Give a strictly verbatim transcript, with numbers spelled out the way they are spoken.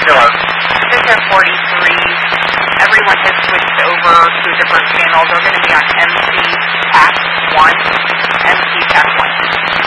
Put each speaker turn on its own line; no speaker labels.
Hello.
Victor forty-three. Everyone has switched over to a different channel. They're going to be on M C T A C one. M C T A C one.